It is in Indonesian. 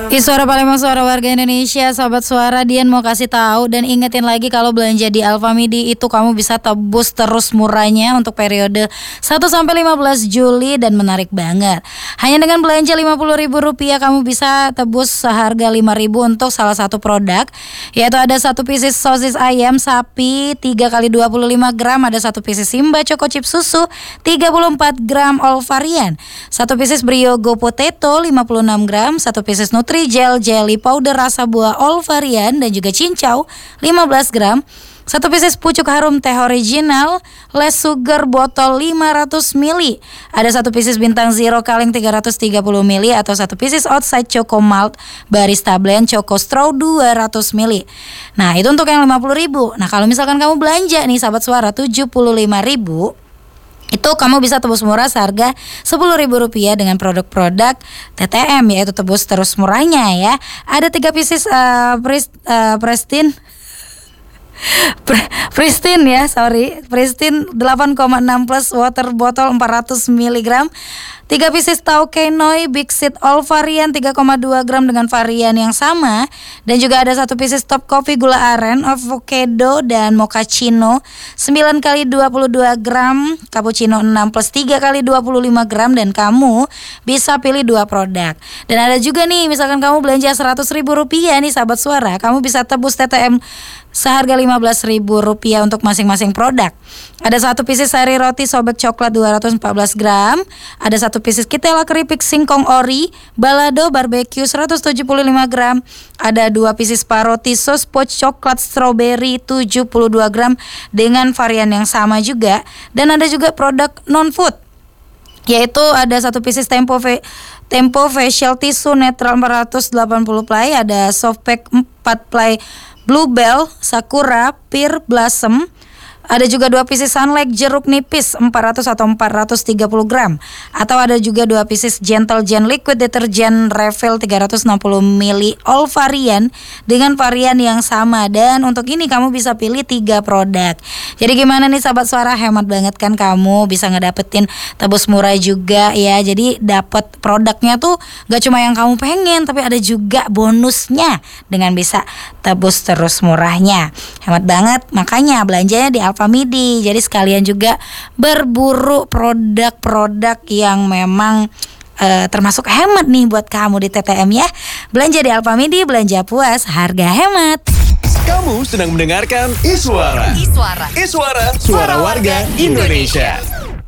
Suara Palembang, suara warga Indonesia, Sobat Suara. Dian mau kasih tahu dan ingetin lagi kalau belanja di Alfamidi itu kamu bisa tebus terus murahnya untuk periode 1 sampai 15 Juli dan menarik banget. Hanya dengan belanja Rp50.000 kamu bisa tebus seharga Rp5.000 untuk salah satu produk, yaitu ada 1 pieces sosis ayam sapi 3x25 gram, ada 1 pieces Simba Choco Chip susu 34 gram all varian, 1 pieces Brio Go Potato 56 gram, 1 pieces Nutrijel Jelly Powder rasa buah all varian dan juga cincau 15 gram, 1 pieces pucuk harum teh original less sugar botol 500 ml, ada 1 pieces bintang zero kaleng 330 ml, atau 1 pieces outside choco malt barista blend choco straw 200 ml. Nah itu untuk yang Rp50.000. Nah kalau misalkan kamu belanja nih Sahabat Suara Rp75.000, itu kamu bisa tebus murah seharga Rp10.000 dengan produk-produk TTM, yaitu tebus terus murahnya ya. Ada 3 pieces Pristine Pristine 8,6 plus water botol 400 mg, 3 pieces Tauke Noi Big Seed all varian 3,2 gram dengan varian yang sama, dan juga ada 1 pieces Top Coffee gula aren avocado dan mochaccino 9x22 gram, cappuccino 6 plus 3x25 gram, dan kamu bisa pilih 2 produk. Dan ada juga nih misalkan kamu belanja Rp100.000 nih Sahabat Suara, kamu bisa tebus TTM seharga Rp15.000 untuk masing-masing produk. Ada 1 pieces sari roti sobek coklat 214 gram, ada 1 pieces Kitela keripik singkong ori balado barbecue 175 gram, ada 2 pieces paroti sos poch coklat strawberry 72 gram dengan varian yang sama juga, dan ada juga produk non food, yaitu ada 1 pieces Tempo facial tissue netral 480 ply, ada soft pack 4 ply Bluebell, Sakura, Pear Blossom. Ada juga 2 pieces Sunlight jeruk nipis 400 atau 430 gram. Atau ada juga 2 pieces Gentle Gen liquid detergent refill 360 ml all varian dengan varian yang sama. Dan untuk ini kamu bisa pilih 3 produk. Jadi gimana nih Sahabat Suara, hemat banget kan kamu, bisa ngedapetin tebus murah juga ya. Jadi dapat produknya tuh gak cuma yang kamu pengen, tapi ada juga bonusnya dengan bisa tebus terus murahnya. Hemat banget, makanya belanjanya di Alfamidi. Jadi sekalian juga berburu produk-produk yang memang termasuk hemat nih buat kamu di TTM ya. Belanja di Alfamidi, belanja puas, harga hemat. Kamu sedang mendengarkan Iswara. Iswara, suara warga Indonesia.